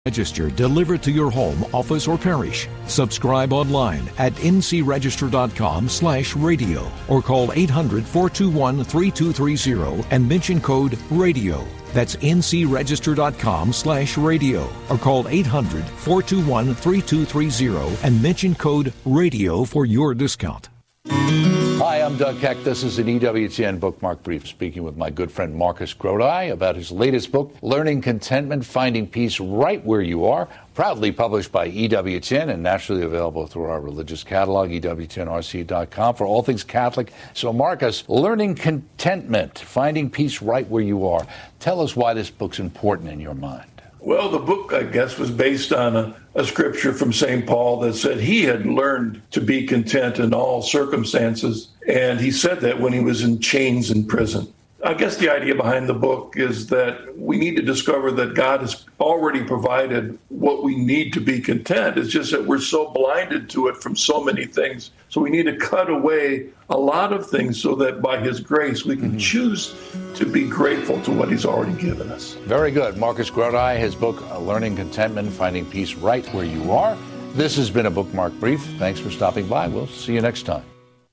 Register delivered to your home, office, or parish. Subscribe online at ncregister.com/radio or call 800-421-3230 and mention code RADIO. That's ncregister.com/radio or call 800-421-3230 and mention code RADIO for your discount. Hi, I'm Doug Keck. This is an EWTN Bookmark Brief, speaking with my good friend Marcus Grodi about his latest book, Learning Contentment, Finding Peace Right Where You Are, proudly published by EWTN and nationally available through our religious catalog, EWTNRC.com, for all things Catholic. So, Marcus, Learning Contentment, Finding Peace Right Where You Are. Tell us why this book's important in your mind. Well, the book, I guess, was based on a scripture from St. Paul that said he had learned to be content in all circumstances. And he said that when he was in chains in prison. I guess the idea behind the book is that we need to discover that God has already provided what we need to be content. It's just that we're so blinded to it from so many things. So we need to cut away a lot of things so that by his grace we can choose to be grateful to what he's already given us. Very good. Marcus Grodi, his book, Learning Contentment, Finding Peace Right Where You Are. This has been a Bookmark Brief. Thanks for stopping by. We'll see you next time.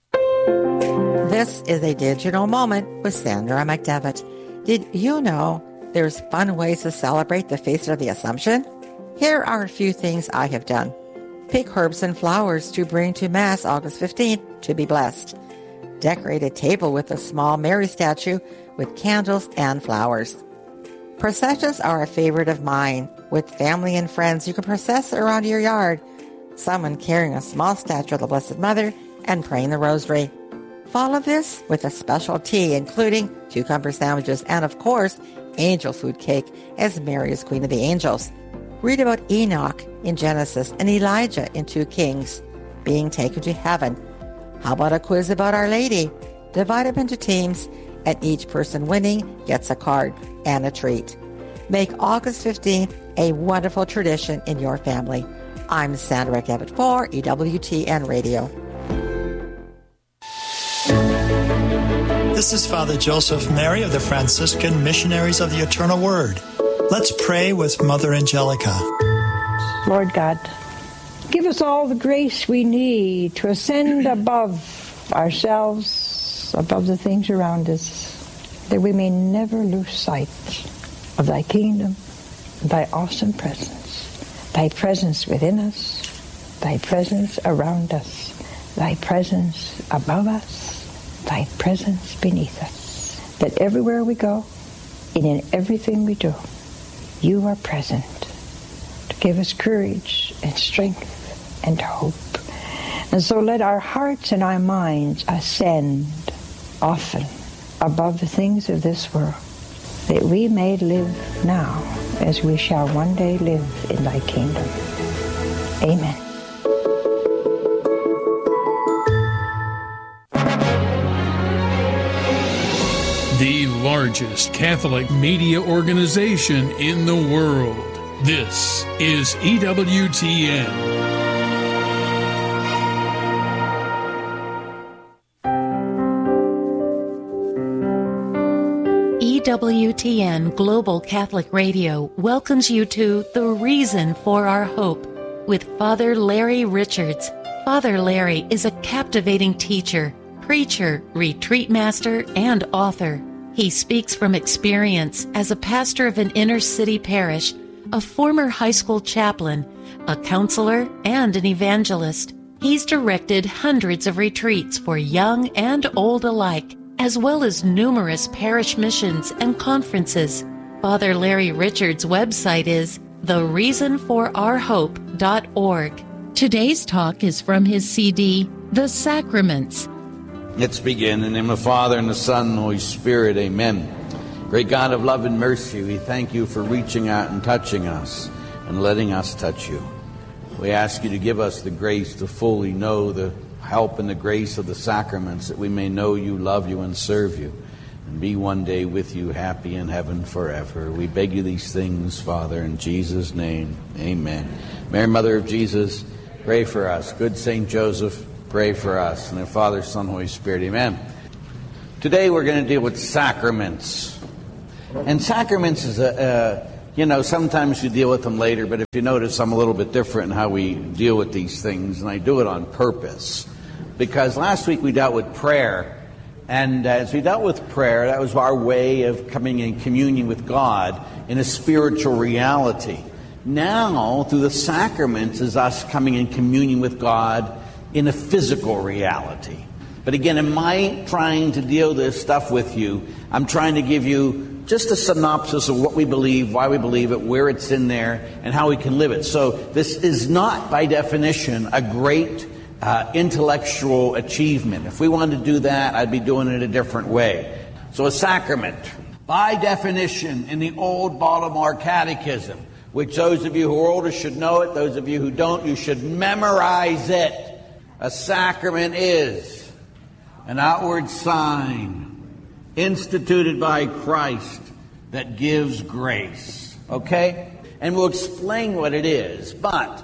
This is a digital moment with Sandra McDevitt. Did you know there's fun ways to celebrate the Feast of the Assumption? Here are a few things I have done. Pick herbs and flowers to bring to Mass August 15th to be blessed. Decorate a table with a small Mary statue with candles and flowers. Processions are a favorite of mine. With family and friends, you can process around your yard, someone carrying a small statue of the Blessed Mother and praying the Rosary. Follow this with a special tea, including cucumber sandwiches and, of course, angel food cake, as Mary is Queen of the Angels. Read about Enoch in Genesis and Elijah in 2 Kings being taken to heaven. How about a quiz about Our Lady? Divide them into teams, and each person winning gets a card and a treat. Make August 15th a wonderful tradition in your family. I'm Sandra McDevitt for EWTN Radio. This is Father Joseph Mary of the Franciscan Missionaries of the Eternal Word. Let's pray with Mother Angelica. Lord God, give us all the grace we need to ascend above ourselves, above the things around us, that we may never lose sight of thy kingdom, thy awesome presence, thy presence within us, thy presence around us, thy presence above us, thy presence beneath us, that everywhere we go and in everything we do, you are present to give us courage and strength and hope. And so let our hearts and our minds ascend often above the things of this world, that we may live now as we shall one day live in thy kingdom. Amen. The largest Catholic media organization in the world. This is EWTN. EWTN Global Catholic Radio welcomes you to The Reason for Our Hope with Father Larry Richards. Father Larry is a captivating teacher, preacher, retreat master, and author. He speaks from experience as a pastor of an inner-city parish, a former high school chaplain, a counselor, and an evangelist. He's directed hundreds of retreats for young and old alike, as well as numerous parish missions and conferences. Father Larry Richards' website is thereasonforourhope.org. Today's talk is from his CD, The Sacraments. Let's begin. In the name of the Father, and the Son, and the Holy Spirit. Amen. Great God of love and mercy, we thank you for reaching out and touching us and letting us touch you. We ask you to give us the grace to fully know the help and the grace of the sacraments, that we may know you, love you, and serve you, and be one day with you, happy in heaven forever. We beg you these things, Father, in Jesus' name. Amen. Mary, Mother of Jesus, pray for us. Good Saint Joseph, pray for us. And the Father, Son, Holy Spirit. Amen. Today we're going to deal with sacraments. And sacraments is sometimes you deal with them later, but if you notice, I'm a little bit different in how we deal with these things, and I do it on purpose. Because last week we dealt with prayer, and as we dealt with prayer, that was our way of coming in communion with God in a spiritual reality. Now, through the sacraments, is us coming in communion with God in a physical reality. But again, in my trying to deal this stuff with you, I'm trying to give you just a synopsis of what we believe, why we believe it, where it's in there, and how we can live it. So this is not, by definition, a great intellectual achievement. If we wanted to do that, I'd be doing it a different way. So a sacrament, by definition, in the old Baltimore Catechism, which those of you who are older should know it, those of you who don't, you should memorize it. A sacrament is an outward sign instituted by Christ that gives grace. Okay? And we'll explain what it is. But,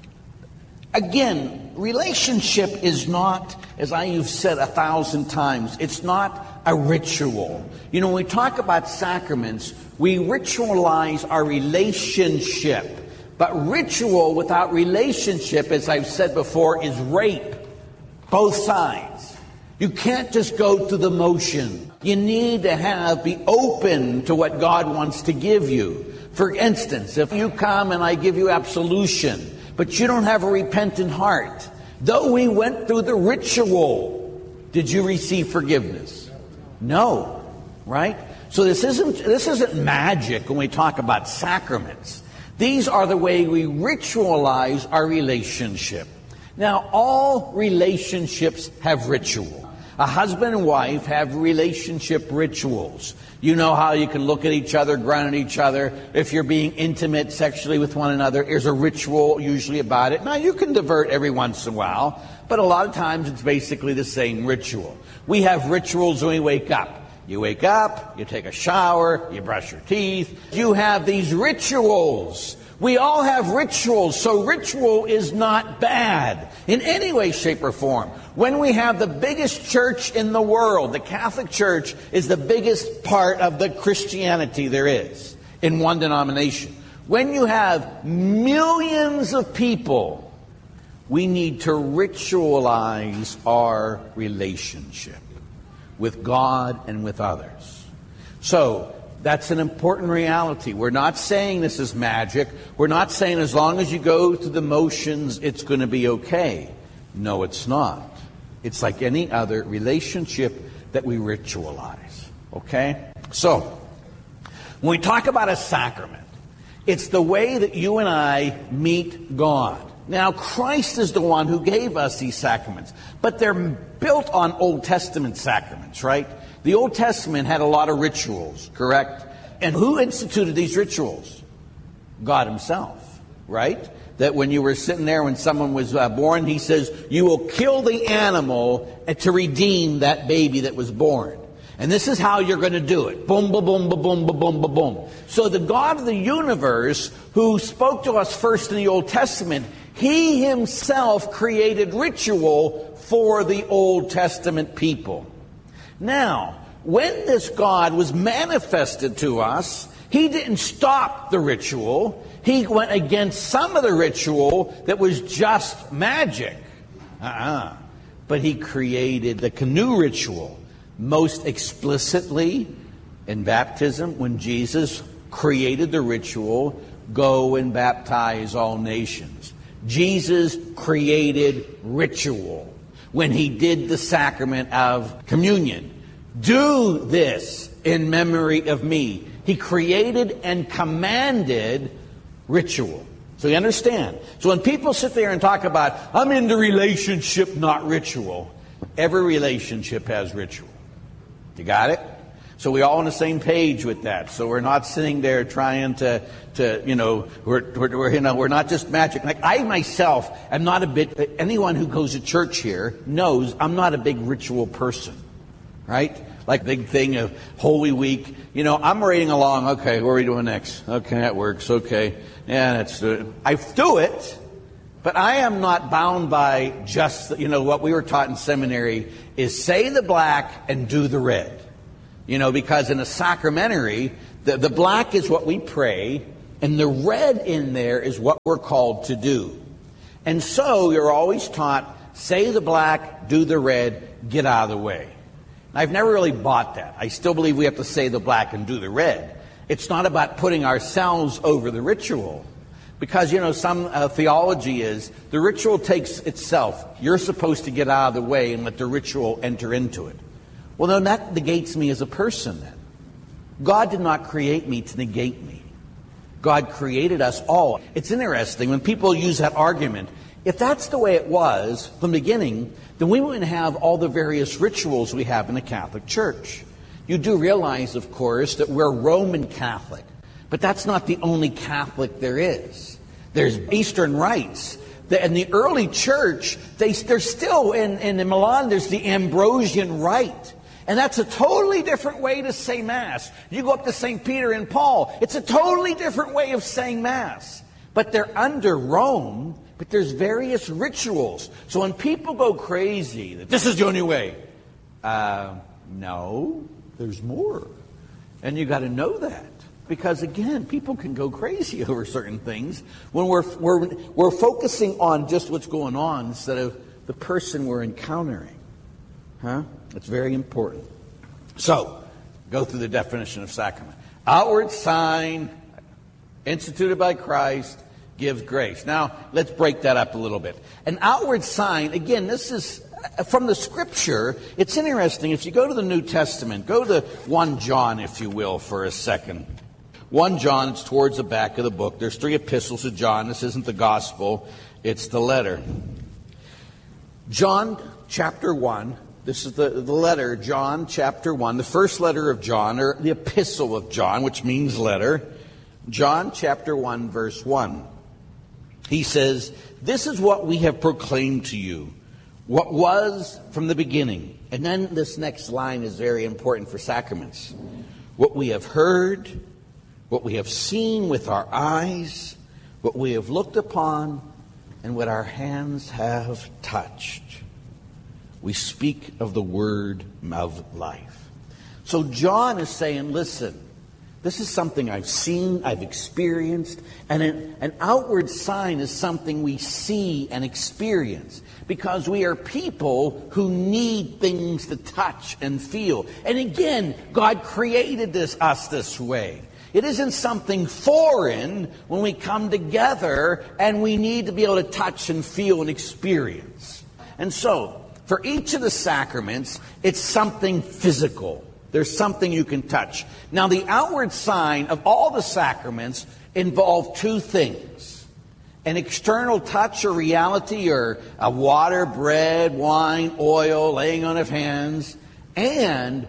again, relationship is not, as you've said 1,000 times, it's not a ritual. When we talk about sacraments, we ritualize our relationship. But ritual without relationship, as I've said before, is rape. Both sides. You can't just go through the motion. You need to be open to what God wants to give you. For instance, if you come and I give you absolution, but you don't have a repentant heart, though we went through the ritual, did you receive forgiveness? No, right? So this isn't magic when we talk about sacraments. These are the way we ritualize our relationship. Now, all relationships have ritual. A husband and wife have relationship rituals. You know how you can look at each other, grunt at each other. If you're being intimate sexually with one another, there's a ritual usually about it. Now, you can divert every once in a while, but a lot of times it's basically the same ritual. We have rituals when we wake up. You wake up, you take a shower, you brush your teeth. You have these rituals. We all have rituals, so ritual is not bad in any way, shape, or form. When we have the biggest church in the world, the Catholic Church is the biggest part of the Christianity there is in one denomination. When you have millions of people, we need to ritualize our relationship with God and with others. So, that's an important reality. We're not saying this is magic. We're not saying as long as you go through the motions, it's going to be okay. No, it's not. It's like any other relationship that we ritualize. Okay? So, when we talk about a sacrament, it's the way that you and I meet God. Now, Christ is the one who gave us these sacraments, but they're built on Old Testament sacraments, right? The Old Testament had a lot of rituals, correct? And who instituted these rituals? God himself, right? That when you were sitting there, when someone was born, he says, you will kill the animal to redeem that baby that was born. And this is how you're going to do it. Boom, boom, boom, boom, boom, boom, boom, boom. So the God of the universe, who spoke to us first in the Old Testament, he himself created ritual for the Old Testament people. Now, when this God was manifested to us, he didn't stop the ritual. He went against some of the ritual that was just magic. But he created the canoe ritual most explicitly in baptism when Jesus created the ritual, go and baptize all nations. Jesus created ritual when he did the sacrament of communion. Do this in memory of me. He created and commanded ritual. So you understand? So when people sit there and talk about, I'm into relationship, not ritual, every relationship has ritual. You got it? So we're all on the same page with that. So we're not sitting there trying to we're not just magic. Like I myself am not anyone who goes to church here knows I'm not a big ritual person, right? Like big thing of Holy Week. I'm reading along. Okay, what are we doing next? Okay, that works. Okay. Yeah, I do it, but I am not bound by just, what we were taught in seminary is say the black and do the red. Because in a sacramentary, the black is what we pray, And the red in there is what we're called to do. And so you're always taught, say the black, do the red, get out of the way. And I've never really bought that. I still believe we have to say the black and do the red. It's not about putting ourselves over the ritual. Because, some theology is the ritual takes itself. You're supposed to get out of the way and let the ritual enter into it. Well, then that negates me as a person then. God did not create me to negate me. God created us all. It's interesting when people use that argument. If that's the way it was from the beginning, then we wouldn't have all the various rituals we have in the Catholic Church. You do realize, of course, that we're Roman Catholic. But that's not the only Catholic there is. There's Eastern rites. In the early church, there's still, in Milan, there's the Ambrosian rite. And that's a totally different way to say Mass. You go up to St. Peter and Paul, it's a totally different way of saying Mass. But they're under Rome, but there's various rituals. So when people go crazy, that this is the only way, no, there's more. And you got to know that. Because again, people can go crazy over certain things when we're focusing on just what's going on instead of the person we're encountering. It's very important. So, go through the definition of sacrament. Outward sign, instituted by Christ, gives grace. Now, let's break that up a little bit. An outward sign, again, this is from the Scripture. It's interesting. If you go to the New Testament, go to 1 John, if you will, for a second. 1 John, it's towards the back of the book. There's 3 epistles of John. This isn't the gospel. It's the letter. John chapter 1. This is the letter, John chapter 1, the first letter of John, or the epistle of John, which means letter. John chapter 1, verse 1. He says, "This is what we have proclaimed to you, what was from the beginning." And then this next line is very important for sacraments. "What we have heard, what we have seen with our eyes, what we have looked upon, and what our hands have touched. We speak of the word of life." So John is saying, listen, this is something I've seen, I've experienced, and an outward sign is something we see and experience because we are people who need things to touch and feel. And again, God created us this way. It isn't something foreign when we come together and we need to be able to touch and feel and experience. And so, for each of the sacraments, it's something physical. There's something you can touch. Now, the outward sign of all the sacraments involve 2 things. An external touch or reality, or a water, bread, wine, oil, laying on of hands, and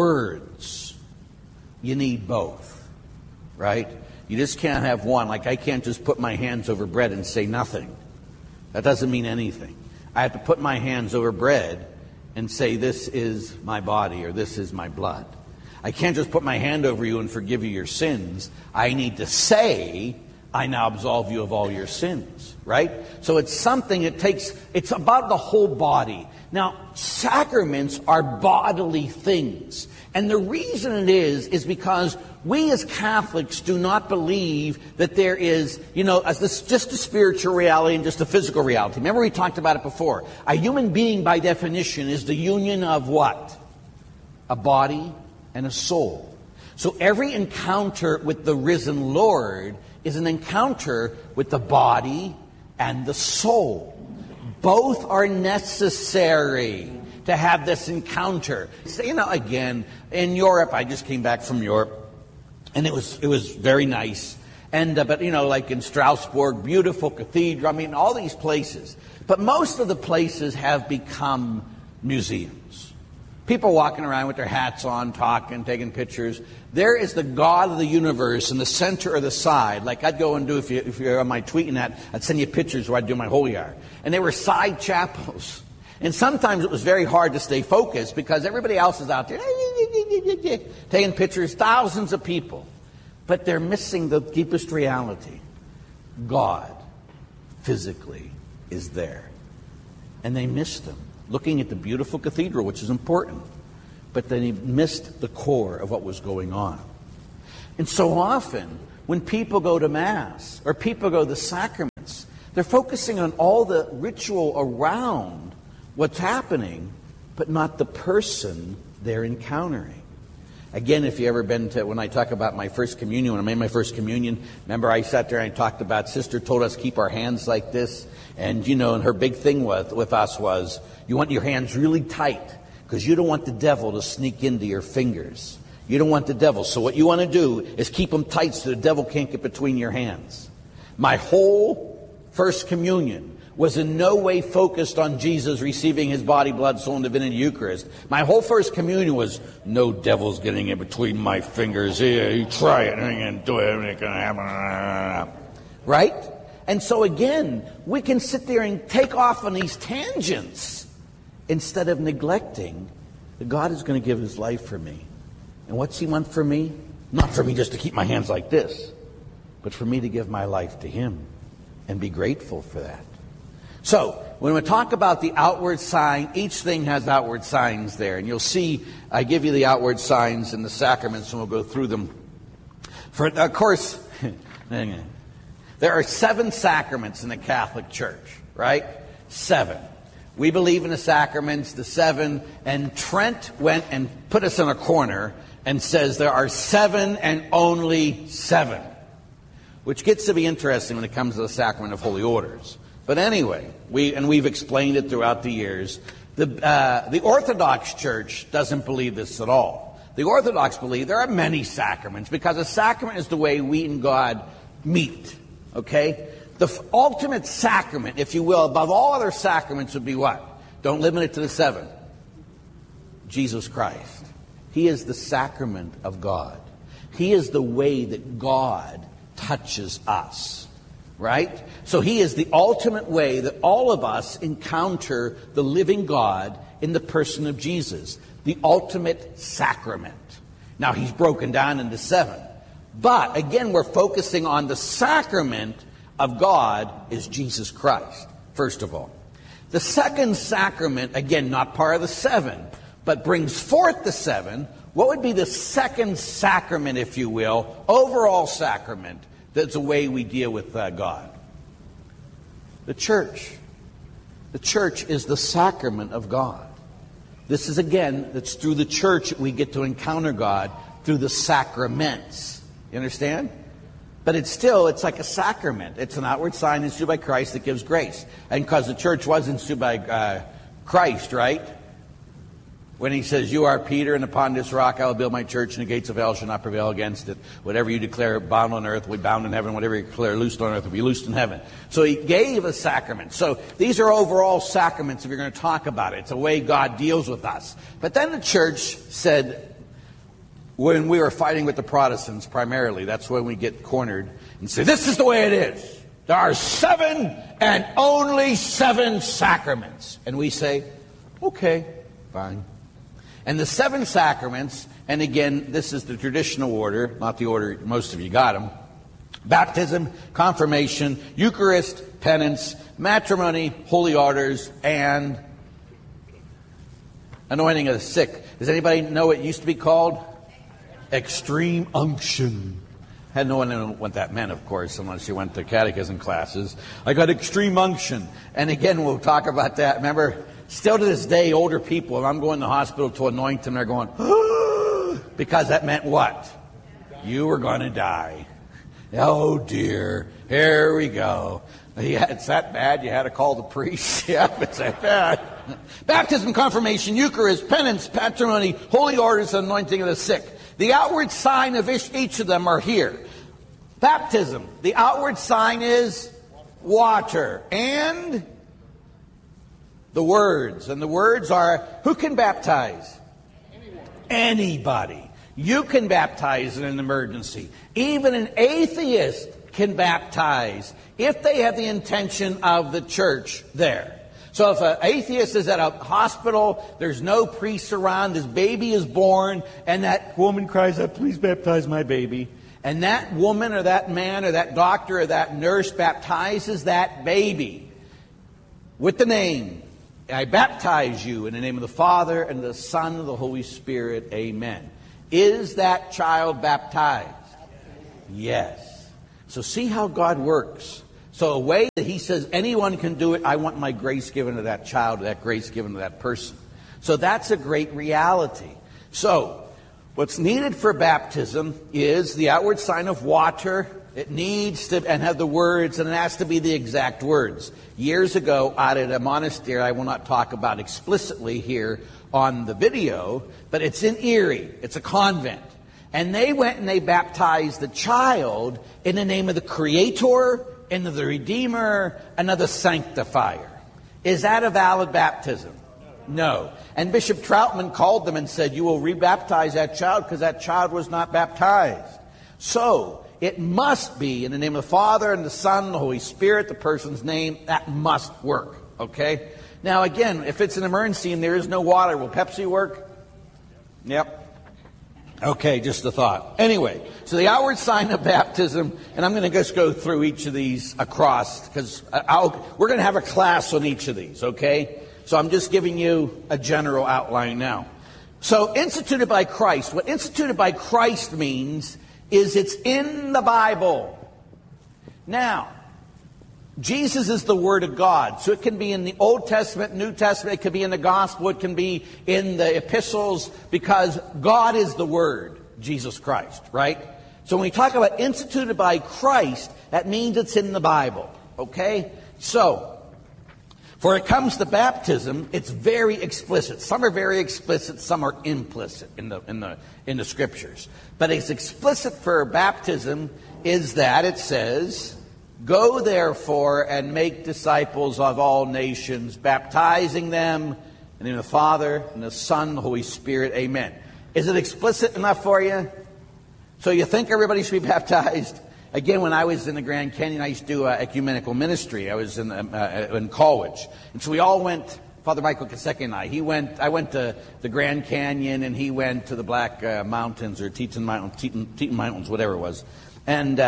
words. You need both, right? You just can't have one. Like, I can't just put my hands over bread and say nothing. That doesn't mean anything. I have to put my hands over bread and say, this is my body or this is my blood. I can't just put my hand over you and forgive you your sins. I need to say, I now absolve you of all your sins, right? So it's something it's about the whole body. Now, sacraments are bodily things. And the reason it is because we as Catholics do not believe that there is, just a spiritual reality and just a physical reality. Remember we talked about it before. A human being, by definition, is the union of what? A body and a soul. So every encounter with the risen Lord is an encounter with the body and the soul. Both are necessary to have this encounter. So, again, in Europe, I just came back from Europe, and it was very nice. And but like in Strasbourg, beautiful cathedral. All these places. But most of the places have become museums. People walking around with their hats on, talking, taking pictures. There is the God of the universe in the center or the side. Like I'd go and do, if you're on my tweeting that, I'd send you pictures where I'd do my holy hour. And they were side chapels. And sometimes it was very hard to stay focused because everybody else is out there taking pictures, thousands of people. But they're missing the deepest reality. God physically is there. And they missed him. Looking at the beautiful cathedral, which is important. But then he missed the core of what was going on. And so often, when people go to Mass or people go to the sacraments, they're focusing on all the ritual around what's happening, but not the person they're encountering. Again, if you ever been to, when I talk about my first communion, when I made my first communion, remember I sat there and I talked about, Sister told us keep our hands like this. And, and her big thing with us was, you want your hands really tight because you don't want the devil to sneak into your fingers. You don't want the devil. So what you want to do is keep them tight so the devil can't get between your hands. My whole first communion was in no way focused on Jesus receiving his body, blood, soul, and divinity Eucharist. My whole first communion was, no devil's getting in between my fingers. Here, you try it, and you can do it, and it can happen. Right? And so again, we can sit there and take off on these tangents instead of neglecting that God is going to give his life for me. And what's he want for me? Not for me just to keep my hands like this, but for me to give my life to him and be grateful for that. So, when we talk about the outward sign, each thing has outward signs there. And you'll see, I give you the outward signs in the sacraments, and we'll go through them. Of course, there are 7 sacraments in the Catholic Church, right? 7. We believe in the sacraments, the 7, and Trent went and put us in a corner and says there are 7 and only 7. Which gets to be interesting when it comes to the sacrament of holy orders. But anyway, we've explained it throughout the years. The Orthodox Church doesn't believe this at all. The Orthodox believe there are many sacraments because a sacrament is the way we and God meet. Okay? The ultimate sacrament, if you will, above all other sacraments would be what? Don't limit it to the 7. Jesus Christ. He is the sacrament of God. He is the way that God touches us. Right? So he is the ultimate way that all of us encounter the living God in the person of Jesus. The ultimate sacrament. Now he's broken down into 7. But again, we're focusing on the sacrament of God is Jesus Christ, first of all. The second sacrament, again, not part of the 7, but brings forth the 7. What would be the second sacrament, if you will, overall sacrament? That's the way we deal with God. The church. The church is the sacrament of God. This is, again, it's through the church that we get to encounter God through the sacraments. You understand? But it's like a sacrament. It's an outward sign instituted by Christ that gives grace. And because the church was instituted by Christ, right? When he says, you are Peter, and upon this rock I will build my church, and the gates of hell shall not prevail against it. Whatever you declare bound on earth will be bound in heaven. Whatever you declare loosed on earth will be loosed in heaven. So he gave a sacrament. So these are overall sacraments if you're going to talk about it. It's a way God deals with us. But then the church said, when we were fighting with the Protestants primarily, that's when we get cornered and say, this is the way it is. There are 7 and only 7 sacraments. And we say, okay, fine. And the 7 sacraments, and again, this is the traditional order, not the order most of you got them. Baptism, confirmation, Eucharist, penance, matrimony, holy orders, and anointing of the sick. Does anybody know what it used to be called? Extreme unction. Had no one know what that meant, of course, unless you went to catechism classes. I got extreme unction. And again, we'll talk about that. Remember, still to this day, older people, if I'm going to the hospital to anoint them, they're going, because that meant what? You were going to die. Oh, dear. Here we go. Yeah, it's that bad you had to call the priest. Yeah, it's that bad. Baptism, confirmation, Eucharist, penance, patrimony, holy orders, and anointing of the sick. The outward sign of each of them are here. Baptism. The outward sign is water. And the words. And the words are, who can baptize? Anybody. You can baptize in an emergency. Even an atheist can baptize if they have the intention of the church there. So if an atheist is at a hospital, there's no priests around, this baby is born, and that woman cries out, please baptize my baby. And that woman or that man or that doctor or that nurse baptizes that baby with the name. I baptize you in the name of the Father and the Son and the Holy Spirit. Amen. Is that child baptized? Yes. So see how God works. So a way that he says anyone can do it, I want my grace given to that child, that grace given to that person. So that's a great reality. So what's needed for baptism is the outward sign of water. It needs to and have the words, and it has to be the exact words. Years ago, out at a monastery, I will not talk about explicitly here on the video, but it's in Erie. It's a convent. And they went and they baptized the child in the name of the Creator, and of the Redeemer, and of the Sanctifier. Is that a valid baptism? No. And Bishop Troutman called them and said, you will rebaptize that child because that child was not baptized. So, it must be in the name of the Father and the Son and the Holy Spirit, the person's name. That must work. Okay? Now again, if it's an emergency and there is no water, will Pepsi work? Yep. Okay, just a thought. Anyway, so the outward sign of baptism, and I'm going to just go through each of these across, because we're going to have a class on each of these, okay? So I'm just giving you a general outline now. So instituted by Christ. What instituted by Christ means is it's in the Bible. Now, Jesus is the Word of God. So it can be in the Old Testament, New Testament, it can be in the Gospel, it can be in the epistles, because God is the Word, Jesus Christ, right? So when we talk about instituted by Christ, that means it's in the Bible, okay? So, for it comes to baptism, it's very explicit. Some are very explicit, some are implicit in the Scriptures. But it's explicit for baptism is that it says, go therefore and make disciples of all nations, baptizing them in the name of the Father and the Son and the Holy Spirit. Amen. Is it explicit enough for you? So you think everybody should be baptized? Again, when I was in the Grand Canyon, I used to do ecumenical ministry. I was in college. And so we all went, Father Michael Kasecki and I went to the Grand Canyon, and he went to the Black Mountains or Teton Mountains, whatever it was. And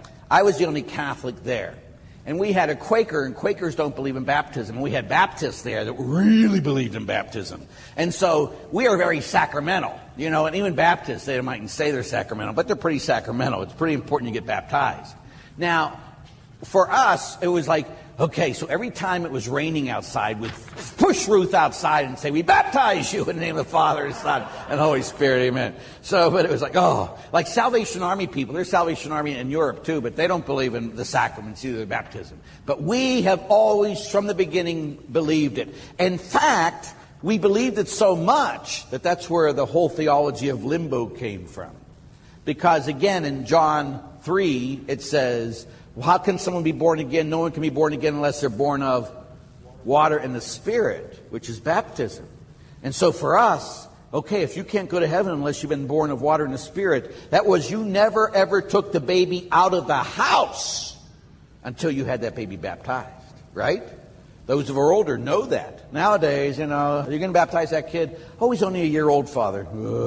I was the only Catholic there. And we had a Quaker, and Quakers don't believe in baptism. And we had Baptists there that really believed in baptism. And so we are very sacramental, and even Baptists, they mightn't say they're sacramental, but they're pretty sacramental. It's pretty important you get baptized. Now, for us, it was like, okay, so every time it was raining outside, we'd push Ruth outside and say, we baptize you in the name of the Father, and Son, and Holy Spirit, amen. So, but it was like, like Salvation Army people. There's Salvation Army in Europe too, but they don't believe in the sacraments, either the baptism. But we have always, from the beginning, believed it. In fact, we believed it so much that that's where the whole theology of limbo came from. Because again, in John 3, it says, how can someone be born again? No one can be born again unless they're born of water and the Spirit, which is baptism. And so for us, okay, if you can't go to heaven unless you've been born of water and the Spirit, that was you never ever took the baby out of the house until you had that baby baptized, right? Those who are older know that. Nowadays, you're going to baptize that kid. Oh, he's only a year old, Father.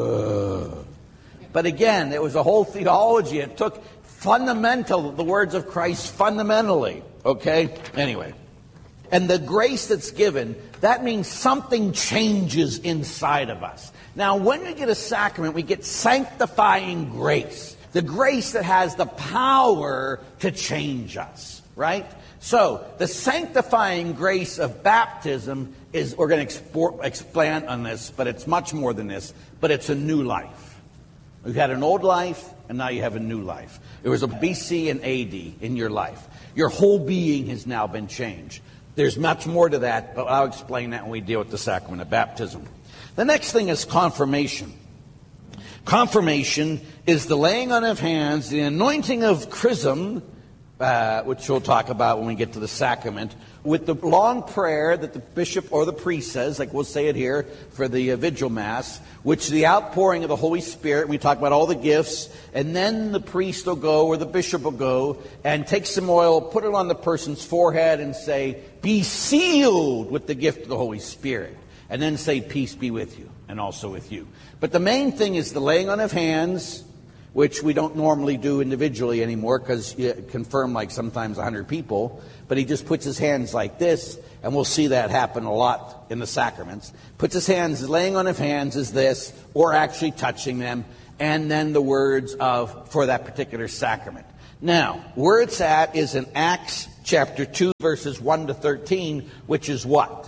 Ugh. But again, it was a whole theology. It took the words of Christ fundamentally. Okay? Anyway. And the grace that's given, that means something changes inside of us. Now, when we get a sacrament, we get sanctifying grace. The grace that has the power to change us. Right? So, the sanctifying grace of baptism is, we're going to expand on this, but it's much more than this, but it's a new life. You had an old life, and now you have a new life. There was a BC and AD in your life. Your whole being has now been changed. There's much more to that, but I'll explain that when we deal with the sacrament of baptism. The next thing is confirmation. Confirmation is the laying on of hands, the anointing of chrism, which we'll talk about when we get to the sacrament, with the long prayer that the bishop or the priest says, like we'll say it here for the vigil mass, which the outpouring of the Holy Spirit, we talk about all the gifts, and then the priest will go or the bishop will go and take some oil, put it on the person's forehead and say, be sealed with the gift of the Holy Spirit. And then say, peace be with you, and also with you. But the main thing is the laying on of hands, which we don't normally do individually anymore because you confirm like sometimes 100 people. But he just puts his hands like this, and we'll see that happen a lot in the sacraments. Puts his hands, laying on of hands is this, or actually touching them, and then the words of, for that particular sacrament. Now, where it's at is in Acts chapter 2, verses 1 to 13, which is what?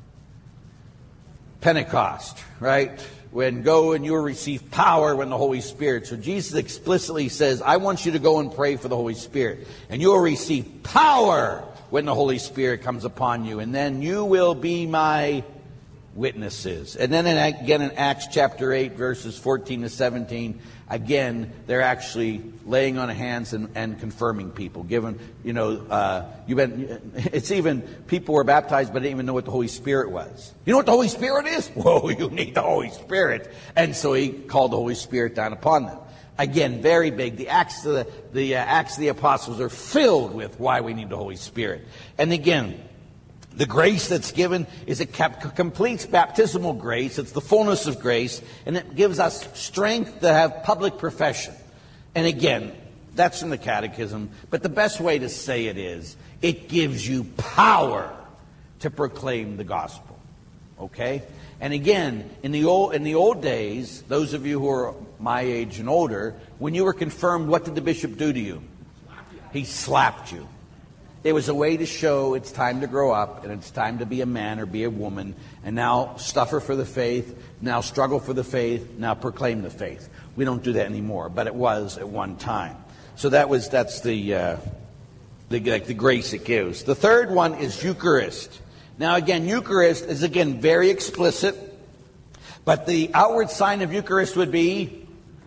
Pentecost, right? When go and you will receive power when the Holy Spirit. So Jesus explicitly says, I want you to go and pray for the Holy Spirit. And you will receive power when the Holy Spirit comes upon you. And then you will be my witnesses. And then again in Acts chapter 8, verses 14 to 17, again, they're actually laying on hands and confirming people. Given, it's even, people were baptized, but didn't even know what the Holy Spirit was. You know what the Holy Spirit is? Whoa, you need the Holy Spirit. And so he called the Holy Spirit down upon them. Again, very big. The Acts of the Apostles are filled with why we need the Holy Spirit. And again, the grace that's given is a complete baptismal grace. It's the fullness of grace, and it gives us strength to have public profession. And again, that's in the Catechism, but the best way to say it is, it gives you power to proclaim the gospel. Okay? And again, in the old days, those of you who are my age and older, when you were confirmed, what did the bishop do to you? He slapped you. It was a way to show it's time to grow up and it's time to be a man or be a woman, and now suffer for the faith, now struggle for the faith, now proclaim the faith. We don't do that anymore, but it was at one time. So that's the grace it gives. The third one is Eucharist. Now again, Eucharist is again very explicit, but the outward sign of Eucharist would be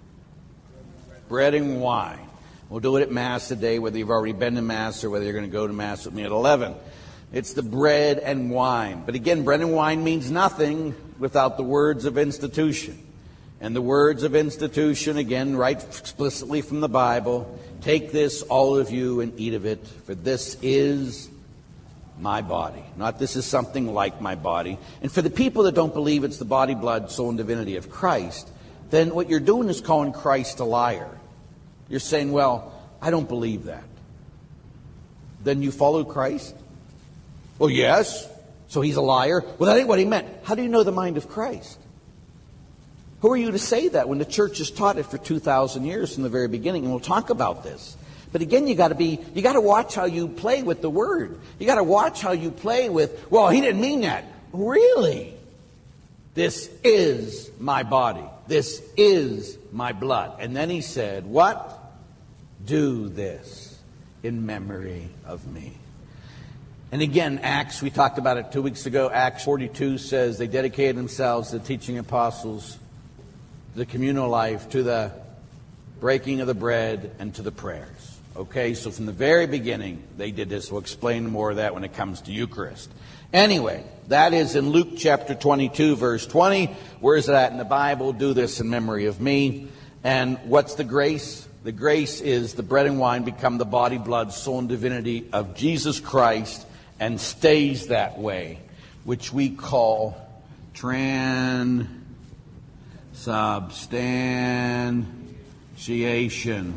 bread and wine. We'll do it at Mass today, whether you've already been to Mass or whether you're going to go to Mass with me at 11. It's the bread and wine. But again, bread and wine means nothing without the words of institution. And the words of institution, again, right explicitly from the Bible, take this, all of you, and eat of it, for this is my body. Not this is something like my body. And for the people that don't believe it's the body, blood, soul, and divinity of Christ, then what you're doing is calling Christ a liar. You're saying, well, I don't believe that. Then you follow Christ? Well, yes. So he's a liar? Well, that ain't what he meant. How do you know the mind of Christ? Who are you to say that when the church has taught it for 2,000 years from the very beginning? And we'll talk about this. But again, you got to watch how you play with the word. You got to watch how you play with, well, he didn't mean that. Really? This is my body. This is my blood. And then he said, what? Do this in memory of me. And again, Acts, we talked about it 2 weeks ago. Acts 42 says they dedicated themselves to the teaching apostles, the communal life, to the breaking of the bread, and to the prayers. Okay, so from the very beginning, they did this. We'll explain more of that when it comes to Eucharist. Anyway, that is in Luke chapter 22, verse 20. Where is that in the Bible? Do this in memory of me. And what's the grace? The grace is the bread and wine become the body, blood, soul, and divinity of Jesus Christ and stays that way, which we call transubstantiation.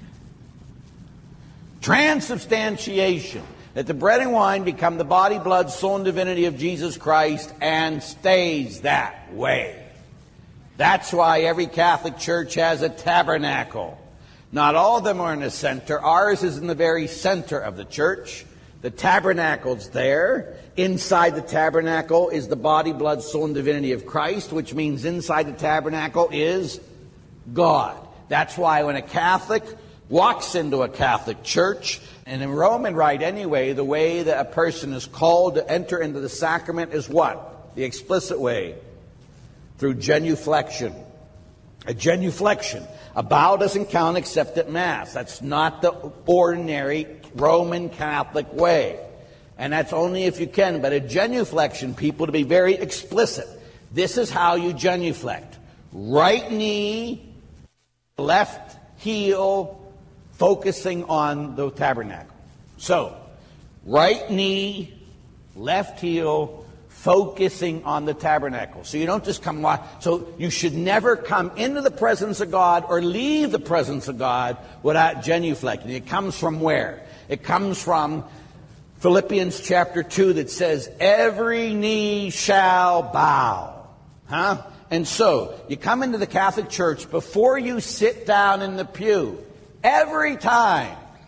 Transubstantiation. That the bread and wine become the body, blood, soul, and divinity of Jesus Christ and stays that way. That's why every Catholic church has a tabernacle. Not all of them are in the center. Ours is in the very center of the church. The tabernacle's there. Inside the tabernacle is the body, blood, soul, and divinity of Christ, which means inside the tabernacle is God. That's why when a Catholic walks into a Catholic church, and in Roman rite anyway, the way that a person is called to enter into the sacrament is what? The explicit way. Through genuflection. A genuflection. A bow doesn't count except at Mass. That's not the ordinary Roman Catholic way. And that's only if you can. But a genuflection, people, to be very explicit, this is how you genuflect. Right knee, left heel, focusing on the tabernacle. So, right knee, left heel, focusing on the tabernacle. So you don't just come... So you should never come into the presence of God or leave the presence of God without genuflecting. It comes from where? It comes from Philippians chapter 2 that says, every knee shall bow. Huh? And so, you come into the Catholic Church, before you sit down in the pew, every time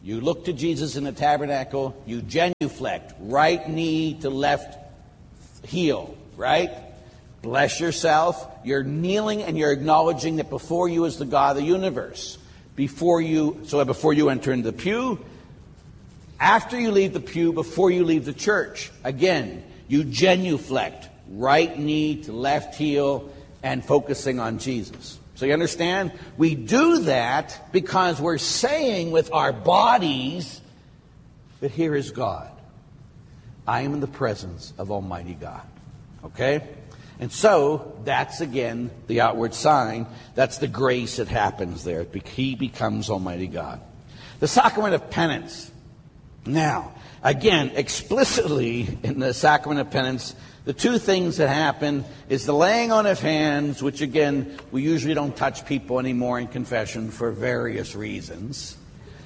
You look to Jesus in the tabernacle, you genuflect, right knee to left heel, right? Bless yourself. You're kneeling and you're acknowledging that before you is the God of the universe. Before you enter into the pew, after you leave the pew, before you leave the church, again, you genuflect, right knee to left heel, and focusing on Jesus. So you understand? We do that because we're saying with our bodies that here is God. I am in the presence of Almighty God. Okay? And so, that's again the outward sign. That's the grace that happens there. He becomes Almighty God. The sacrament of penance. Now, again, explicitly in the sacrament of penance, the two things that happen is the laying on of hands, which again, we usually don't touch people anymore in confession for various reasons.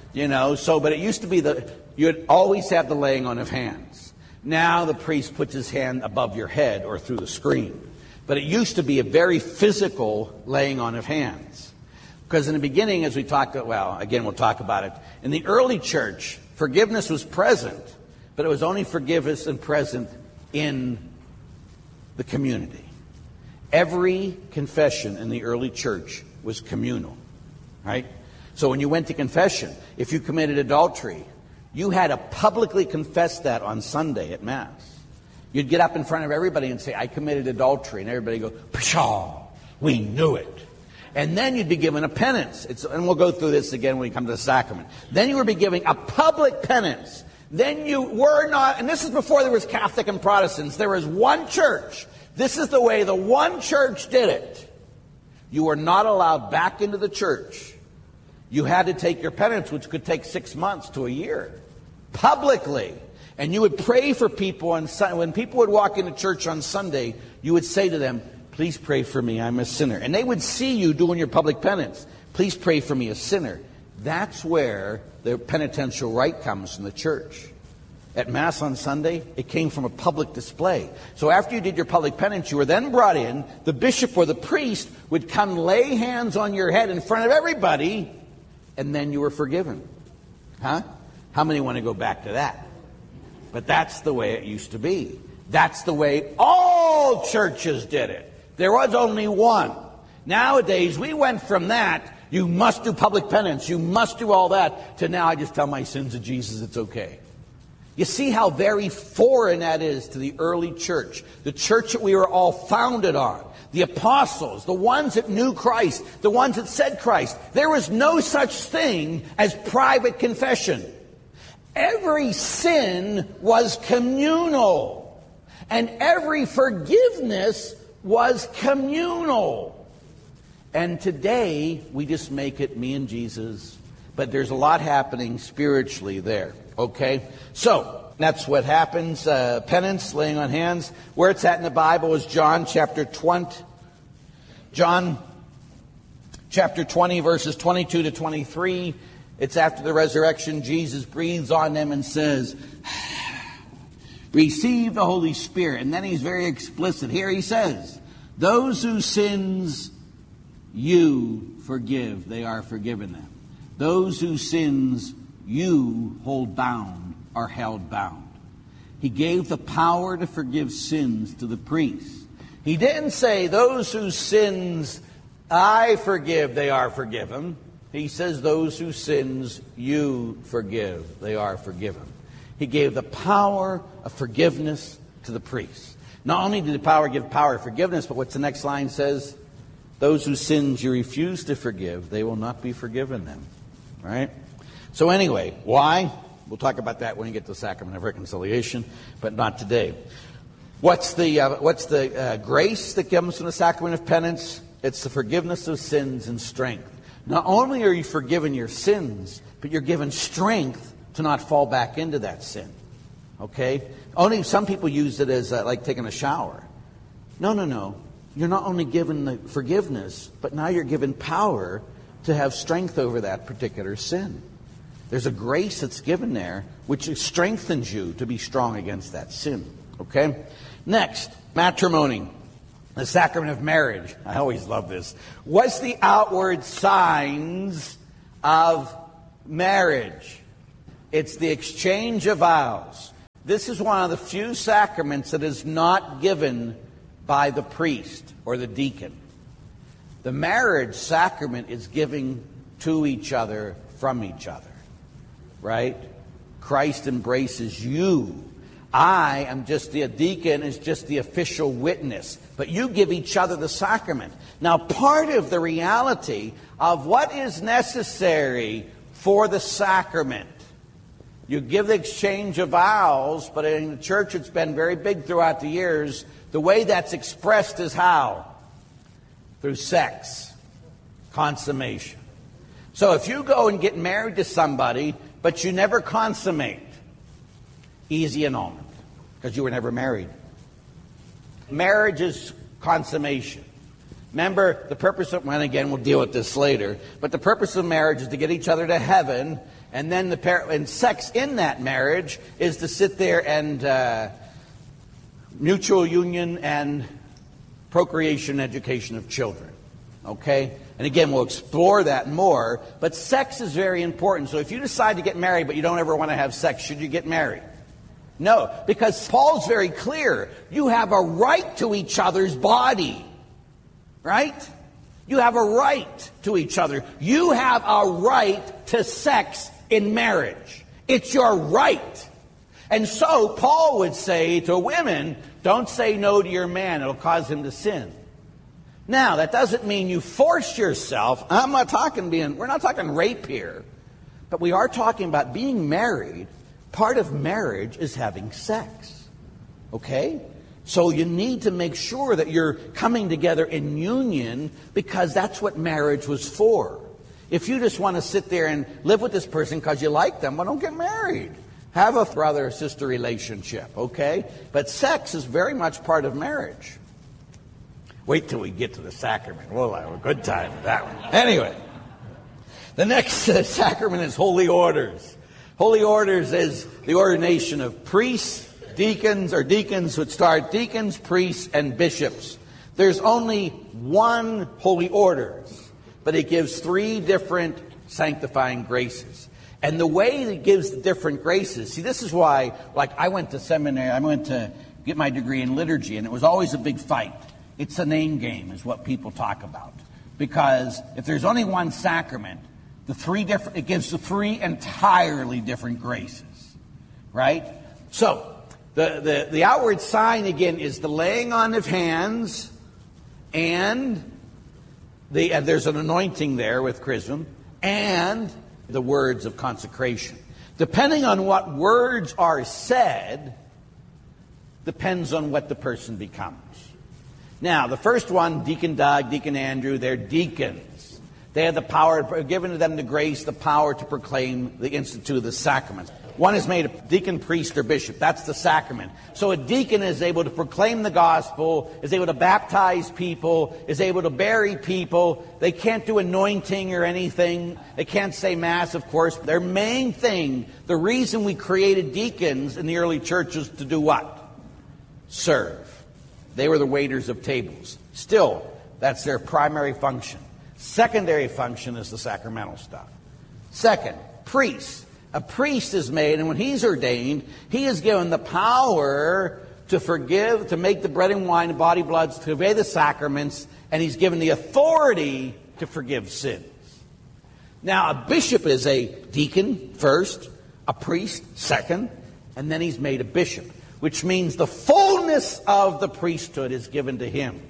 But it used to be you'd always have the laying on of hands. Now the priest puts his hand above your head or through the screen. But it used to be a very physical laying on of hands. Because in the beginning, as we talked about, we'll talk about it. In the early church, forgiveness was present, but it was only forgiveness and present in the community. Every confession in the early church was communal, right? So when you went to confession, if you committed adultery, you had to publicly confess that on Sunday at Mass. You'd get up in front of everybody and say, I committed adultery. And everybody would go, pshaw, we knew it. And then you'd be given a penance. And we'll go through this again when we come to the sacrament. Then you would be giving a public penance. Then you were not, and this is before there was Catholic and Protestants. There was one church. This is the way the one church did it. You were not allowed back into the church. You had to take your penance, which could take 6 months to a year, publicly. And you would pray for people on Sunday. When people would walk into church on Sunday, you would say to them, please pray for me, I'm a sinner. And they would see you doing your public penance. Please pray for me, a sinner. That's where the penitential rite comes from the church. At Mass on Sunday, it came from a public display. So after you did your public penance, you were then brought in. The bishop or the priest would come lay hands on your head in front of everybody, and then you were forgiven. Huh? How many want to go back to that? But that's the way it used to be. That's the way all churches did it. There was only one. Nowadays, we went from that, you must do public penance, you must do all that, to now I just tell my sins to Jesus, it's okay. You see how very foreign that is to the early church, the church that we were all founded on. The apostles, the ones that knew Christ, the ones that said Christ. There was no such thing as private confession. Every sin was communal, and every forgiveness was communal. And today, we just make it me and Jesus, but there's a lot happening spiritually there, okay? So, that's what happens, penance, laying on hands. Where it's at in the Bible is John chapter 20. John chapter 20, verses 22 to 23. It's after the resurrection. Jesus breathes on them and says, receive the Holy Spirit. And then he's very explicit. Here he says, those whose sins you forgive, they are forgiven them. Those whose sins you hold bound are held bound. He gave the power to forgive sins to the priests. He didn't say those whose sins I forgive, they are forgiven. He says those whose sins you forgive, they are forgiven. He gave the power of forgiveness to the priests. Not only did the power give power of forgiveness, but what's the next line says? Those whose sins you refuse to forgive, they will not be forgiven them. Right? So anyway, why? We'll talk about that when we get to the sacrament of reconciliation, but not today. What's the grace that comes from the sacrament of penance? It's the forgiveness of sins and strength. Not only are you forgiven your sins, but you're given strength to not fall back into that sin. Okay? Only some people use it as like taking a shower. No. You're not only given the forgiveness, but now you're given power to have strength over that particular sin. There's a grace that's given there which strengthens you to be strong against that sin. Okay? Next, matrimony. The sacrament of marriage. I always love this. What's the outward signs of marriage? It's the exchange of vows. This is one of the few sacraments that is not given by the priest or the deacon. The marriage sacrament is giving to each other from each other, right? Christ embraces you. I am just the deacon, is just the official witness. But you give each other the sacrament. Now, part of the reality of what is necessary for the sacrament, you give the exchange of vows, but in the church it's been very big throughout the years. The way that's expressed is how? Through sex. Consummation. So if you go and get married to somebody, but you never consummate, easy annulment, because you were never married. Marriage is consummation. Remember, the purpose of, and again, we'll deal with this later, but the purpose of marriage is to get each other to heaven, and then and sex in that marriage is to sit there and mutual union and procreation and education of children. Okay? And again, we'll explore that more, but sex is very important. So if you decide to get married, but you don't ever want to have sex, should you get married? No, because Paul's very clear. You have a right to each other's body. Right? You have a right to each other. You have a right to sex in marriage. It's your right. And so Paul would say to women, don't say no to your man. It'll cause him to sin. Now, that doesn't mean you force yourself. we're not talking rape here. But we are talking about being married. Part of marriage is having sex. Okay? So you need to make sure that you're coming together in union, because that's what marriage was for. If you just want to sit there and live with this person because you like them, well, don't get married. Have a brother or sister relationship, okay? But sex is very much part of marriage. Wait till we get to the sacrament. We'll have a good time with that one. Anyway, the next sacrament is holy orders. Holy orders is the ordination of priests, deacons would start deacons, priests, and bishops. There's only one holy orders, but it gives 3 different sanctifying graces. And the way it gives the different graces, see, this is why, like, I went to seminary, I went to get my degree in liturgy, and it was always a big fight. It's a name game, is what people talk about. Because if there's only one sacrament, it gives the 3 entirely different graces. Right? So, the outward sign, again, is the laying on of hands, and there's an anointing there with chrism, and the words of consecration. Depending on what words are said, depends on what the person becomes. Now, the first one, Deacon Doug, Deacon Andrew, they're deacons. They have the power, given to them the grace, the power to proclaim the institute of the sacraments. One is made a deacon, priest, or bishop. That's the sacrament. So a deacon is able to proclaim the gospel, is able to baptize people, is able to bury people. They can't do anointing or anything. They can't say mass, of course. Their main thing, the reason we created deacons in the early churches, to do what? Serve. They were the waiters of tables. Still, that's their primary function. Secondary function is the sacramental stuff. Second, priests. A priest is made, and when he's ordained, he is given the power to forgive, to make the bread and wine, the body, bloods, to obey the sacraments, and he's given the authority to forgive sins. Now, a bishop is a deacon first, a priest second, and then he's made a bishop, which means the fullness of the priesthood is given to him.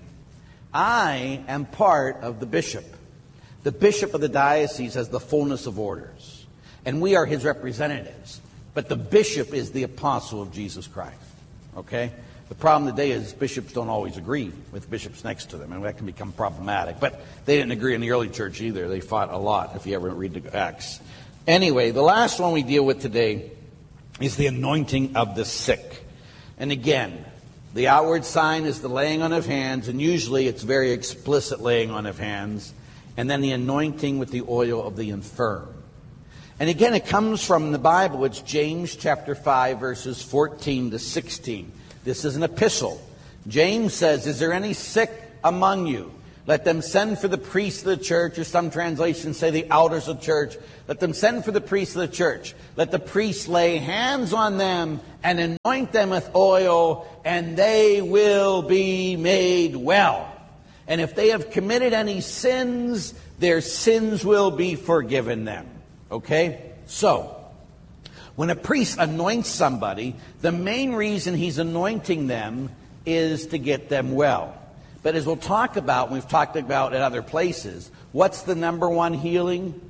I am part of the bishop. The bishop of the diocese has the fullness of orders. And we are his representatives. But the bishop is the apostle of Jesus Christ. Okay? The problem today is bishops don't always agree with bishops next to them, and that can become problematic. But they didn't agree in the early church either. They fought a lot, if you ever read the Acts. Anyway, the last one we deal with today is the anointing of the sick. And again, the outward sign is the laying on of hands, and usually it's very explicit laying on of hands, and then the anointing with the oil of the infirm. And again, it comes from the Bible. It's James chapter 5, verses 14 to 16. This is an epistle. James says, is there any sick among you? Let them send for the priests of the church, or some translations say the elders of the church. Let them send for the priests of the church. Let the priests lay hands on them and anoint them with oil, and they will be made well. And if they have committed any sins, their sins will be forgiven them. Okay? So, when a priest anoints somebody, the main reason he's anointing them is to get them well. But as we'll talk about, we've talked about at other places, what's the number one healing?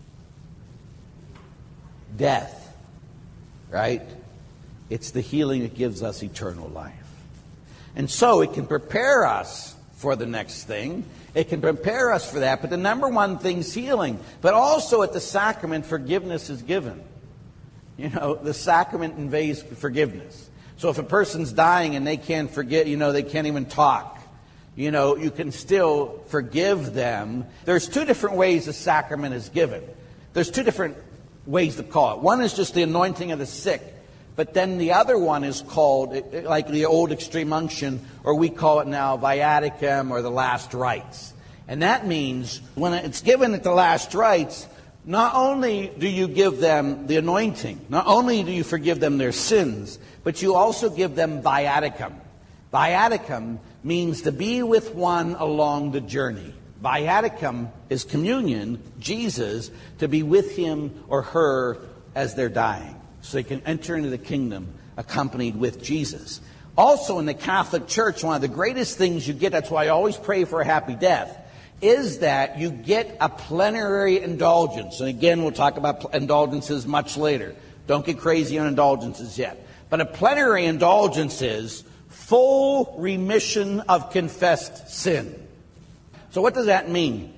Death. Right? It's the healing that gives us eternal life. And so it can prepare us for the next thing. It can prepare us for that. But the number one thing is healing. But also at the sacrament, forgiveness is given. You know, the sacrament conveys forgiveness. So if a person's dying and they can't forget, they can't even talk, you can still forgive them. There's two different ways the sacrament is given. There's two different ways to call it. One is just the anointing of the sick. But then the other one is called, like the old extreme unction, or we call it now viaticum, or the last rites. And that means when it's given at the last rites, not only do you give them the anointing, not only do you forgive them their sins, but you also give them viaticum. Viaticum means to be with one along the journey. Viaticum is communion, Jesus, to be with him or her as they're dying, so they can enter into the kingdom accompanied with Jesus. Also in the Catholic Church, one of the greatest things you get, that's why I always pray for a happy death, is that you get a plenary indulgence. And again, we'll talk about indulgences much later. Don't get crazy on indulgences yet. But a plenary indulgence is full remission of confessed sin. So what does that mean?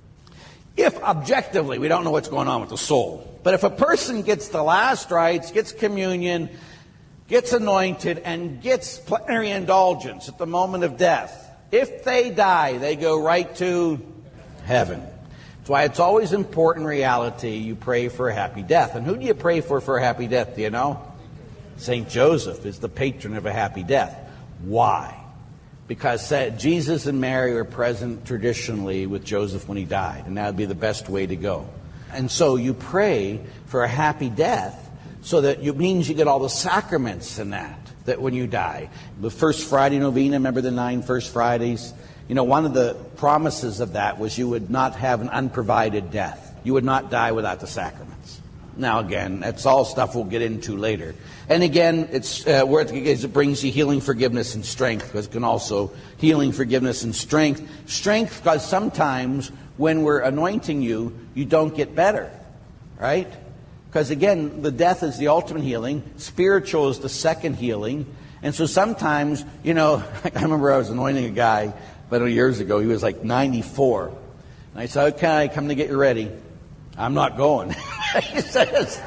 If objectively, we don't know what's going on with the soul, but if a person gets the last rites, gets communion, gets anointed, and gets plenary indulgence at the moment of death, if they die, they go right to heaven. That's why it's always important, reality, you pray for a happy death. And who do you pray for a happy death, do you know? St. Joseph is the patron of a happy death. Why? Because Jesus and Mary were present traditionally with Joseph when he died, and that would be the best way to go. And so you pray for a happy death, so that it means you get all the sacraments in that when you die. The first Friday novena, remember the 9 first Fridays? One of the promises of that was you would not have an unprovided death. You would not die without the sacraments. Now again, that's all stuff we'll get into later. And again, it's where it brings you healing, forgiveness, and strength, because it can also healing, forgiveness, and strength. Strength, because sometimes when we're anointing you, you don't get better, right? Because again, the death is the ultimate healing. Spiritual is the second healing. And so sometimes, I remember I was anointing a guy about years ago. He was like 94. And I said, okay, come to get you ready. I'm not going. He says,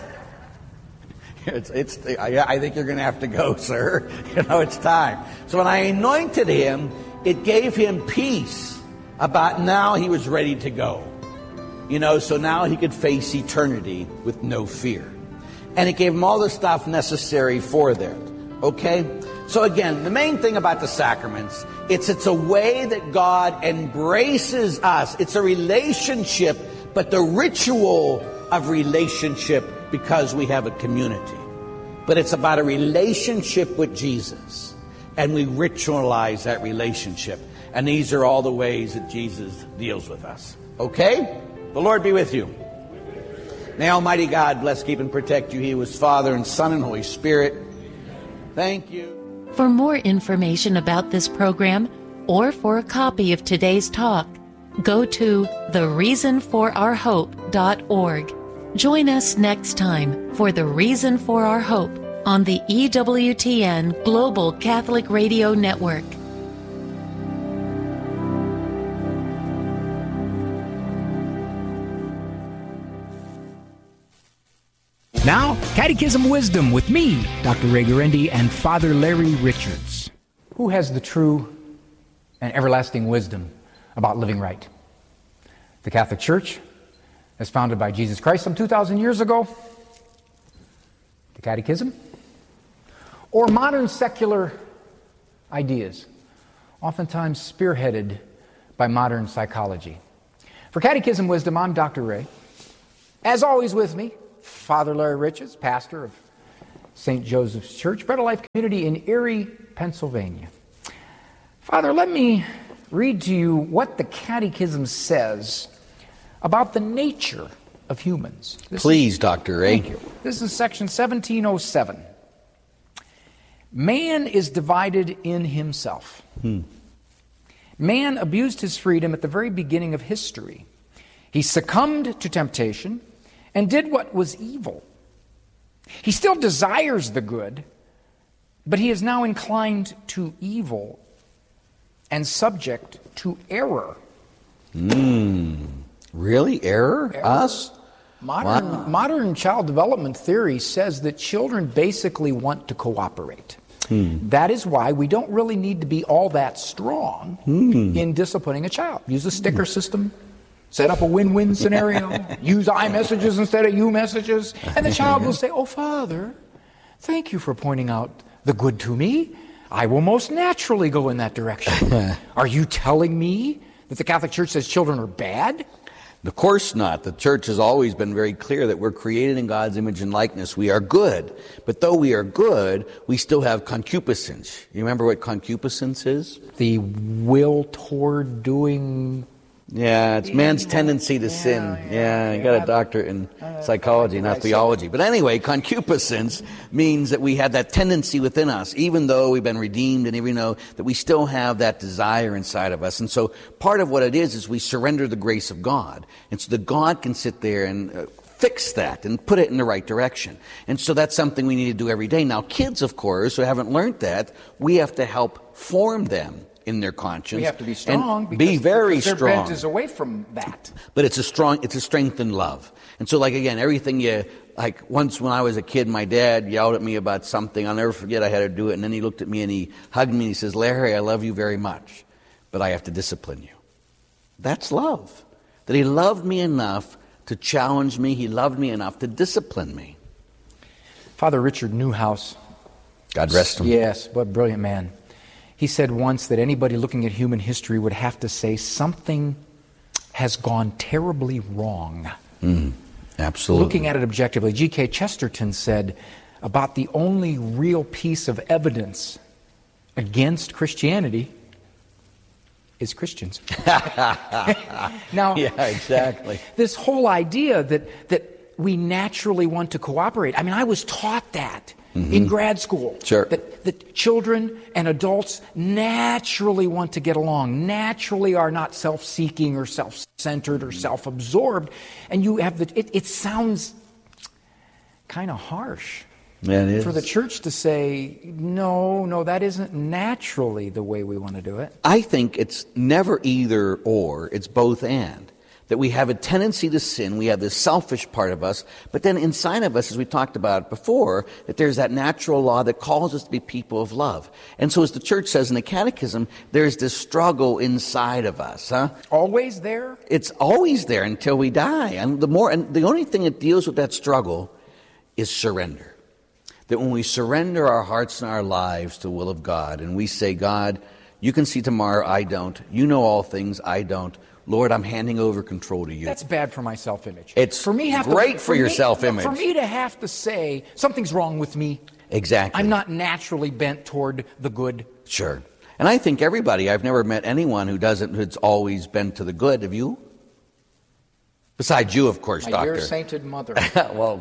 I think you're going to have to go, sir. It's time. So when I anointed him, it gave him peace about now he was ready to go. So now he could face eternity with no fear. And it gave him all the stuff necessary for that. Okay? So again, the main thing about the sacraments, it's a way that God embraces us. It's a relationship, but the ritual of relationship, because we have a community. But it's about a relationship with Jesus. And we ritualize that relationship. And these are all the ways that Jesus deals with us. Okay? The Lord be with you. May Almighty God bless, keep, and protect you. He was Father and Son and Holy Spirit. Thank you. For more information about this program, or for a copy of today's talk, go to thereasonforourhope.org. Join us next time for The Reason for Our Hope on the EWTN Global Catholic Radio Network. Now, Catechism Wisdom with me, Dr. Ray Guarendi, and Father Larry Richards. Who has the true and everlasting wisdom about living right? The Catholic Church, as founded by Jesus Christ some 2,000 years ago? The Catechism? Or modern secular ideas, oftentimes spearheaded by modern psychology. For Catechism Wisdom, I'm Dr. Ray. As always with me, Father Larry Richards, pastor of St. Joseph's Church, Bread of Life Community in Erie, Pennsylvania. Father, let me read to you what the Catechism says about the nature of humans. Please, Dr. Ray. Thank you. This is section 1707. Man is divided in himself. Man abused his freedom at the very beginning of history. He succumbed to temptation and did what was evil. He still desires the good, but he is now inclined to evil and subject to error. Really? Error? Us? Modern child development theory says that children basically want to cooperate. That is why we don't really need to be all that strong in disciplining a child. Use a sticker system, set up a win-win scenario, use iMessages instead of you messages, and the child will say, "Oh, Father, thank you for pointing out the good to me. I will most naturally go in that direction." Are you telling me that the Catholic Church says children are bad? Of course not. The Church has always been very clear that we're created in God's image and likeness. We are good. But though we are good, we still have concupiscence. You remember what concupiscence is? The will toward doing... Yeah, it's man's tendency to sin. Yeah, you got a doctorate in psychology, not theology. But anyway, concupiscence means that we have that tendency within us, even though we've been redeemed and even though that we still have that desire inside of us. And so part of what it is we surrender the grace of God. And so that God can sit there and fix that and put it in the right direction. And so that's something we need to do every day. Now, kids, of course, who haven't learned that, we have to help form them in their conscience. We have to be strong. Be very strong. Their bent is away from that. But it's a strength in love. And so, like, again, everything once when I was a kid, my dad yelled at me about something. I'll never forget I had to do it. And then he looked at me and he hugged me and he says, "Larry, I love you very much, but I have to discipline you." That's love. That he loved me enough to challenge me. He loved me enough to discipline me. Father Richard Newhouse. God rest him. Yes, what a brilliant man. He said once that anybody looking at human history would have to say something has gone terribly wrong. Absolutely. Looking at it objectively, G.K. Chesterton said about the only real piece of evidence against Christianity is Christians. Now, yeah, exactly. This whole idea that we naturally want to cooperate. I mean, I was taught that in grad school. Sure. That children and adults naturally want to get along, naturally are not self-seeking or self-centered or self-absorbed. And you have it sounds kind of harsh. Yeah, it is. For the church to say, no, that isn't naturally the way we want to do it. I think it's never either or, it's both and. That we have a tendency to sin, we have this selfish part of us, but then inside of us, as we talked about before, that there's that natural law that calls us to be people of love. And so as the church says in the Catechism, there's this struggle inside of us. Always there? It's always there until we die. And the only thing that deals with that struggle is surrender. That when we surrender our hearts and our lives to the will of God, and we say, "God, you can see tomorrow, I don't. You know all things, I don't. Lord, I'm handing over control to you." That's bad for my self-image. It's great for your self-image. For me to have to say, something's wrong with me. Exactly. I'm not naturally bent toward the good. Sure. And I think I've never met anyone who's always bent to the good. Have you? Besides you, of course, my Doctor. dear sainted mother. Well,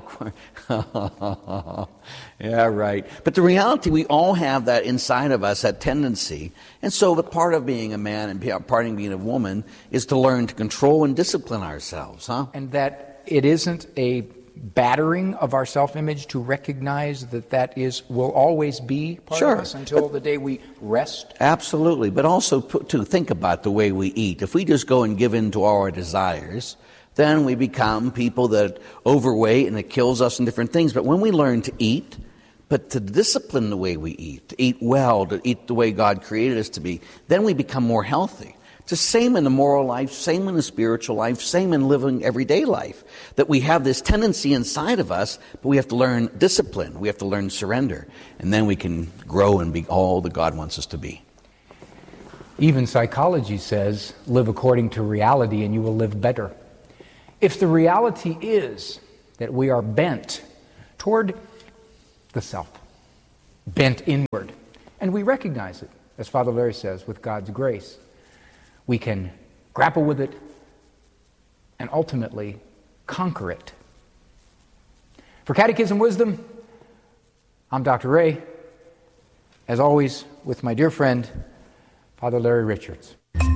yeah, right. But the reality, we all have that inside of us, that tendency. And so the part of being a man and part of being a woman is to learn to control and discipline ourselves, And that it isn't a battering of our self-image to recognize that will always be part of us until the day we rest. Absolutely. But also to think about the way we eat. If we just go and give in to all our desires, then we become people that overweight and it kills us and different things. But when we learn to eat, but to discipline the way we eat, to eat well, to eat the way God created us to be, then we become more healthy. It's the same in the moral life, same in the spiritual life, same in living everyday life. That we have this tendency inside of us, but we have to learn discipline. We have to learn surrender. And then we can grow and be all that God wants us to be. Even psychology says, live according to reality and you will live better. If the reality is that we are bent toward the self, bent inward, and we recognize it, as Father Larry says, with God's grace, we can grapple with it and ultimately conquer it. For Catechism Wisdom, I'm Dr. Ray, as always, with my dear friend, Father Larry Richards.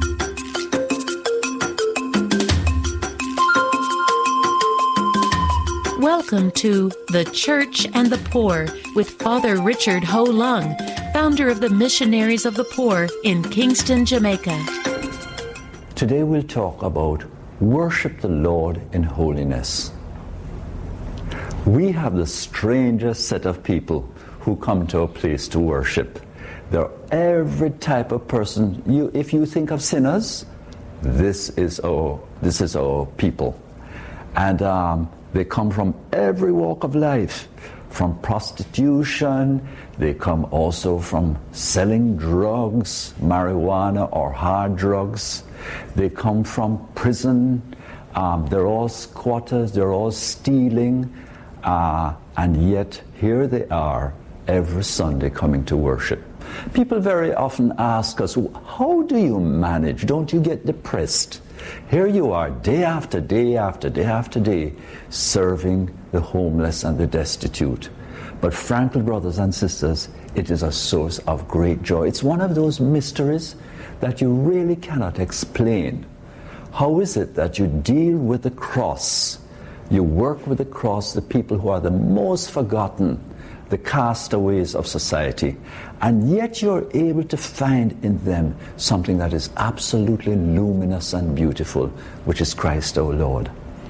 Welcome to The Church and the Poor with Father Richard Ho Lung, founder of the Missionaries of the Poor in Kingston, Jamaica. Today we'll talk about worship the Lord in holiness. We have the strangest set of people who come to a place to worship. They're every type of person. If you think of sinners, this is our people. And they come from every walk of life, from prostitution. They come also from selling drugs, marijuana or hard drugs. They come from prison. They're all squatters. They're all stealing. And yet here they are every Sunday coming to worship. People very often ask us, how do you manage? Don't you get depressed? Here you are, day after day after day after day, serving the homeless and the destitute. But frankly, brothers and sisters, it is a source of great joy. It's one of those mysteries that you really cannot explain. How is it that you deal with the cross? You work with the cross, the people who are the most forgotten, the castaways of society, and yet you're able to find in them something that is absolutely luminous and beautiful, which is Christ our Lord.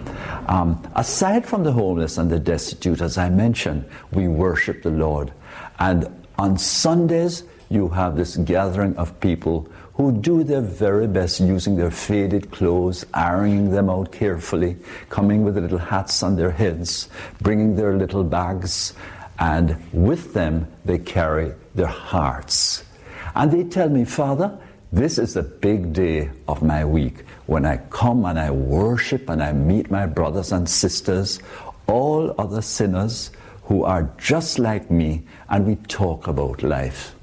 Aside from the homeless and the destitute, as I mentioned, we worship the Lord. And on Sundays, you have this gathering of people who do their very best using their faded clothes, ironing them out carefully, coming with the little hats on their heads, bringing their little bags, and with them they carry their hearts. And they tell me, Father, this is the big day of my week, when I come and I worship and I meet my brothers and sisters, all other sinners who are just like me, and we talk about life.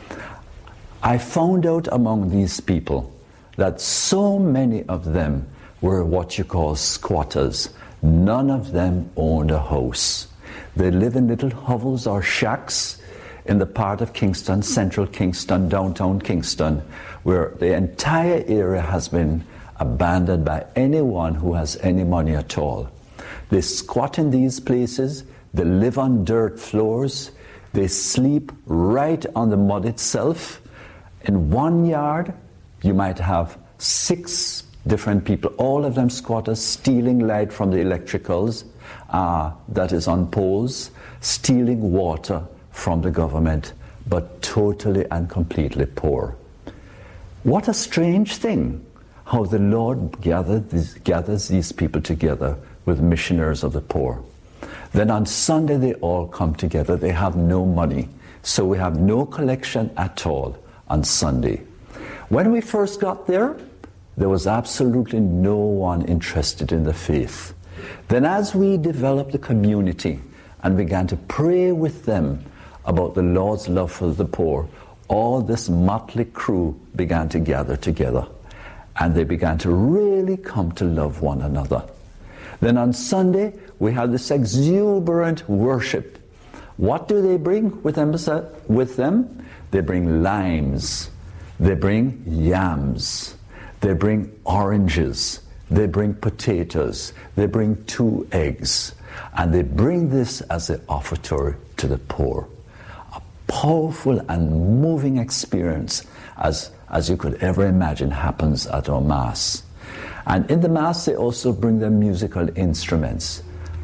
I found out among these people that so many of them were what you call squatters. None of them owned a house. They live in little hovels or shacks in the part of Kingston, central Kingston, downtown Kingston, where the entire area has been abandoned by anyone who has any money at all. They squat in these places, they live on dirt floors, they sleep right on the mud itself. In one yard, you might have 6 different people, all of them squatters, stealing light from the electricals that is on poles, stealing water from the government, but totally and completely poor. What a strange thing, how the Lord gathers these people together with missionaries of the poor. Then on Sunday they all come together. They have no money, so we have no collection at all on Sunday. When we first got there was absolutely no one interested in the faith. Then as we developed the community and began to pray with them about the Lord's love for the poor, all this motley crew began to gather together, and they began to really come to love one another. Then on Sunday, we had this exuberant worship. What do they bring with them? They bring limes, they bring yams, they bring oranges, they bring potatoes, they bring 2 eggs, and they bring this as an offertory to the poor. A powerful and moving experience, as you could ever imagine, happens at our Mass. And in the Mass, they also bring their musical instruments,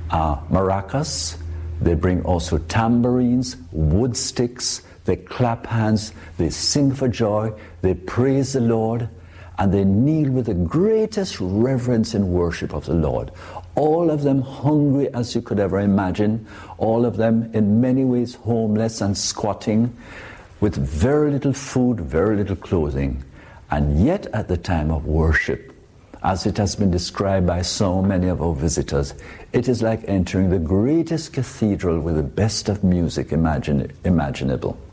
maracas. They bring also tambourines, wood sticks. They clap hands, they sing for joy, they praise the Lord, and they kneel with the greatest reverence and worship of the Lord. All of them hungry as you could ever imagine, all of them in many ways homeless and squatting, with very little food, very little clothing. And yet at the time of worship, as it has been described by so many of our visitors, it is like entering the greatest cathedral with the best of music imaginable.